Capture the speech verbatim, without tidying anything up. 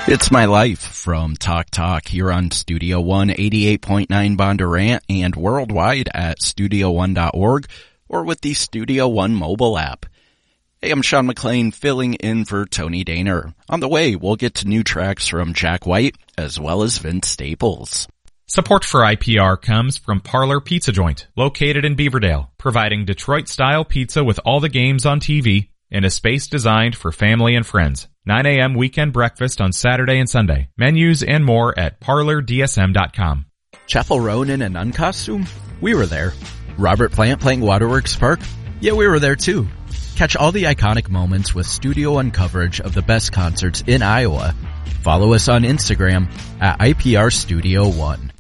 It's My Life from Talk Talk here on Studio One, eighty-eight point nine Bondurant, and worldwide at studio one dot org or with the Studio One mobile app. Hey, I'm Sean McLean filling in for Tony Daner. On the way, we'll get to new tracks from Jack White as well as Vince Staples. Support for I P R comes from Parlor Pizza Joint, located in Beaverdale, providing Detroit-style pizza with all the games on T V in a space designed for family and friends. nine a.m. weekend breakfast on Saturday and Sunday. Menus and more at parlor d s m dot com. Chaffel Roan in a nun costume? We were there. Robert Plant playing Waterworks Park? Yeah, we were there too. Catch all the iconic moments with Studio One coverage of the best concerts in Iowa. Follow us on Instagram at I P R Studio One.